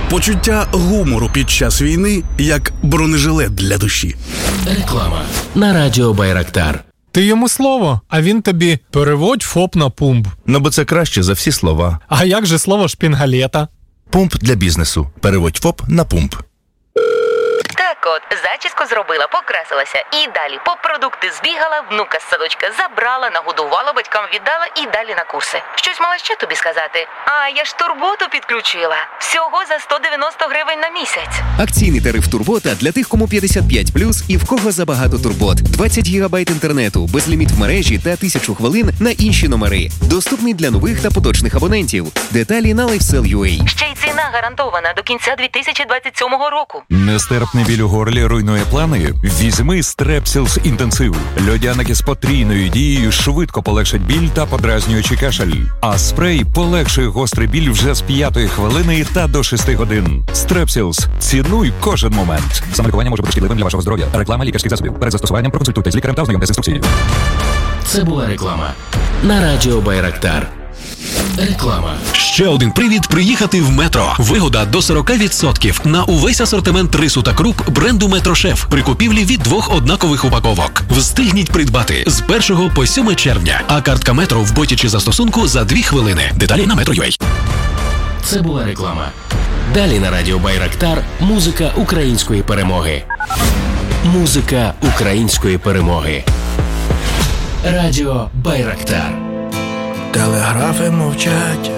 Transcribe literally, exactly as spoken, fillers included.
Почуття гумору під час війни як бронежилет для душі. Реклама на радіо Байрактар. Ти йому слово, а він тобі переводь ФОП на пумп. Ну, бо це краще за всі слова. А як же слово шпінгалета? Пумп для бізнесу. Переводь ФОП на пумп. Так от, зачіску зробила, покрасилася. І далі по продукти збігала, внука з садочка забрала, нагодувала, батькам віддала і далі на курси. Щось мала ще тобі сказати? А, я ж турботу підключила. Всього за сто дев'яносто гривень на місяць. Акційний тариф Турбота для тих, кому п'ятдесят п'ять плюс і в кого забагато турбот. двадцять гігабайт інтернету, безліміт в мережі та тисячу хвилин на інші номери. Доступний для нових та поточних абонентів. Деталі на LifeSell.ua. Ще й ціна гарантована до кінця дві тисячі двадцять сьомого року. Нестерпний біль у горлі руйнує плани? Візьми Стрепсілс інтенсив. Льодяники з потрійною дією швидко полегшать біль та подразнюючий кашель. А спрей полегшує гострий біль вже з п'ятої хвилини та до шести годин. Стрепсілс. Цінуй кожен момент. Самолікування може бути шкідливим для вашого здоров'я. Реклама лікарських засобів. Перед застосуванням проконсультуйтесь з лікарем та ознайомтесь з інструкцією. Це була реклама на радіо Байрактар. Реклама. Ще один привід приїхати в Метро. Вигода до сорок відсотків на увесь асортимент рису та круп бренду Метрошеф при купівлі від двох однакових упаковок. Встигніть придбати з першого по сьоме червня. А картка Метро в боті чи застосунку за дві хвилини. Деталі на Metro.ua. Це була реклама. Далі на радіо Байрактар музика української перемоги. Музика української перемоги. Радіо Байрактар. Телеграфи мовчать,